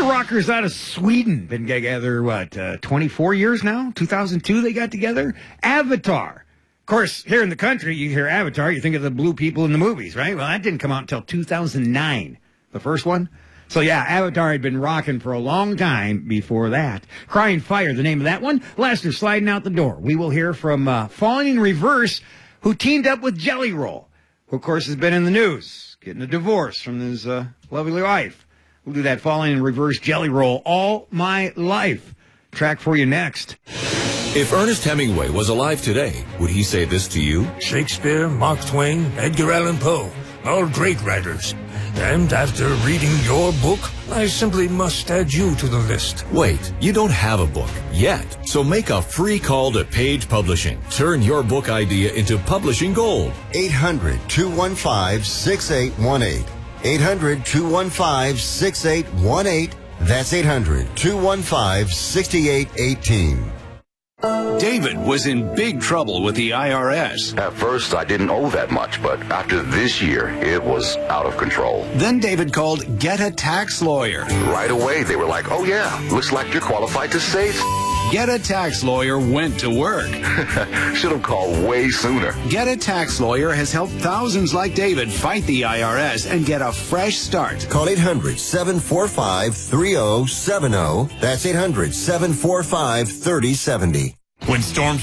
of rockers out of Sweden. Been together, 24 years now? 2002 they got together? Avatar. Of course, here in the country, you hear Avatar, you think of the blue people in the movies, right? Well, that didn't come out until 2009, the first one. So, yeah, Avatar had been rocking for a long time before that. Crying Fire, the name of that one. Lester sliding out the door. We will hear from Falling in Reverse, who teamed up with Jelly Roll, who, of course, has been in the news, getting a divorce from his lovely wife. We'll do that Falling in Reverse Jelly Roll All My Life. Track for you next. If Ernest Hemingway was alive today, would he say this to you? Shakespeare, Mark Twain, Edgar Allan Poe, all great writers. And after reading your book, I simply must add you to the list. Wait, you don't have a book yet. So make a free call to Page Publishing. Turn your book idea into publishing gold. 800-215-6818. 800-215-6818. That's 800-215-6818. David was in big trouble with the IRS. At first, I didn't owe that much, but after this year, it was out of control. Then David called Get a Tax Lawyer. Right away, they were like, oh yeah, looks like you're qualified to save. Get a Tax Lawyer went to work. Should have called way sooner. Get a Tax Lawyer has helped thousands like David fight the IRS and get a fresh start. Call 800-745-3070. That's 800-745-3070. When storms